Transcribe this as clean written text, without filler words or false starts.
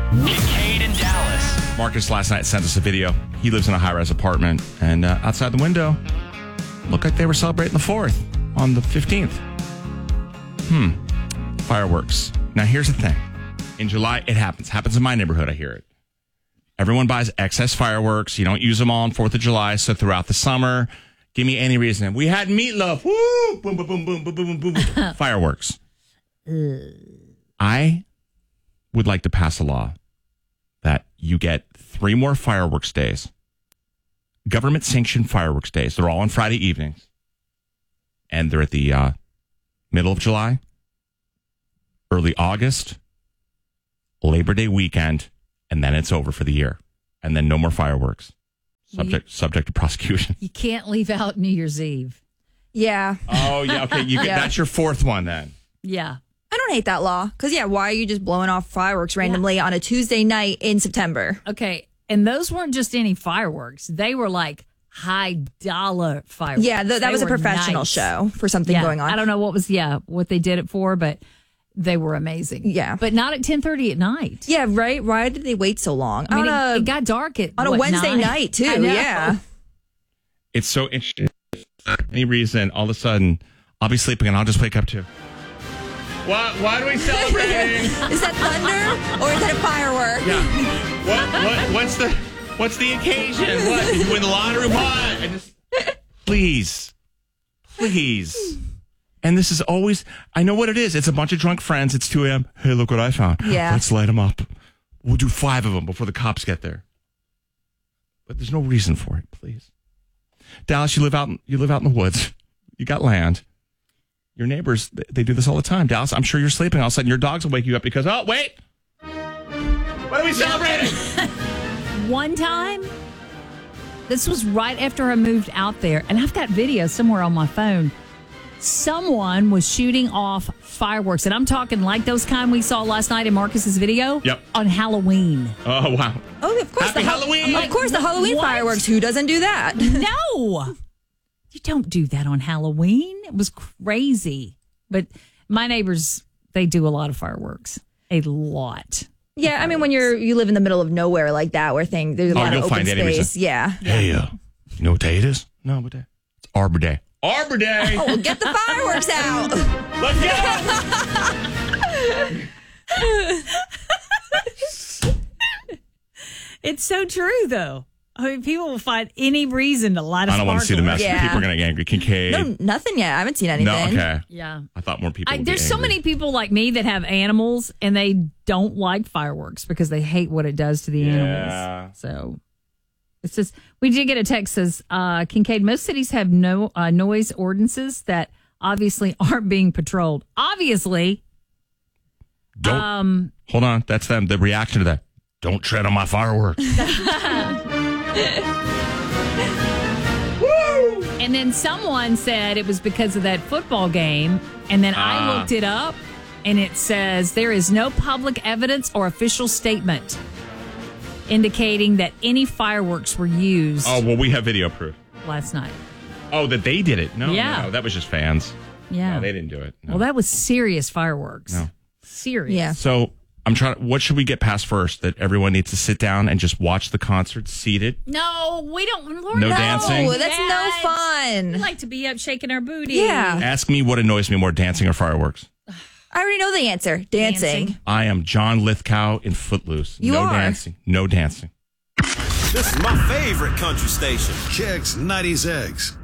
Kincaid in Dallas. Marcus last night sent us a video. He lives in a high-rise apartment, and outside the window, looked like they were celebrating the 4th on the 15th. Fireworks. Now, here's the thing. In July, it happens. Happens in my neighborhood, I hear it. Everyone buys excess fireworks. You don't use them all on 4th of July, so throughout the summer, give me any reason. We had meatloaf. Woo! Boom, boom, boom, boom, boom, boom, boom, boom. Fireworks. I would like to pass a law that you get 3 more fireworks days. Government-sanctioned fireworks days. They're all on Friday evenings. And they're at the middle of July, early August, Labor Day weekend, and then it's over for the year. And then no more fireworks. Subject to prosecution. You can't leave out New Year's Eve. Yeah. Oh, yeah. Okay. That's your 4th one then. Yeah. I don't hate that law. Because, why are you just blowing off fireworks randomly on a Tuesday night in September? Okay. And those weren't just any fireworks. They were like high-dollar fireworks. Yeah, that was a professional show for something going on. I don't know what they did it for, but they were amazing. Yeah. But not at 10:30 at night. Yeah, right? Why did they wait so long? I mean, it got dark at on a Wednesday night, too. Yeah. It's so interesting. For any reason, all of a sudden, I'll be sleeping and I'll just wake up too. Why are we celebrating? Is that thunder or is that a firework? Yeah. What's the occasion? What? Did you win the lottery? What? Please. And this is always, I know what it is. It's a bunch of drunk friends. It's 2 a.m. Hey, look what I found. Yeah. Let's light them up. We'll do 5 of them before the cops get there. But there's no reason for it, please. Dallas, you live out in the woods. You got land. Your neighbors, they do this all the time. Dallas, I'm sure you're sleeping. All of a sudden, your dogs will wake you up because, oh, wait. What are we celebrating? One time, this was right after I moved out there, and I've got video somewhere on my phone. Someone was shooting off fireworks, and I'm talking like those kind we saw last night in Marcus's video. Yep. On Halloween. Oh, wow. Oh, of course. Happy Halloween. Of course, the Halloween fireworks. Who doesn't do that? No. You don't do that on Halloween. It was crazy. But my neighbors, they do a lot of fireworks. A lot. Yeah, I mean, when you live in the middle of nowhere like that, where there's a lot of open space. Yeah. Hey, you know what day it is? No, what day? It's Arbor Day. Arbor Day. Oh, well, get the fireworks out. Let's go. It's so true, though. I mean, people will find any reason to light a sparkler. I don't want to see the mess. Yeah. People are going to get angry. Kincaid. No, nothing yet. I haven't seen anything. No, okay. Yeah. I thought more people would There's be so angry. many people like me that have animals, and they don't like fireworks because they hate what it does to the animals. So it's just, we did get a text that says, Kincaid, most cities have no noise ordinances that obviously aren't being patrolled. Obviously. Don't. Hold on. That's them. The reaction to that. Don't tread on my fireworks. And then someone said it was because of that football game. And then I looked it up, and it says there is no public evidence or official statement indicating that any fireworks were used. Oh, well, we have video proof. Last night. Oh, that they did it. No, Yeah. no, that was just fans. Yeah. No, they didn't do it. No. Well, that was serious fireworks. No. Serious. Yeah. So I'm trying. What should we get past first? That everyone needs to sit down and just watch the concert seated? No, we don't. Lord, No dancing? Oh, that's no fun. We like to be up shaking our booty. Yeah. Ask me what annoys me more, dancing or fireworks. I already know the answer. Dancing. I am John Lithgow in Footloose. You no are. dancing. No dancing. This is my favorite country station. Chicks 90s Eggs.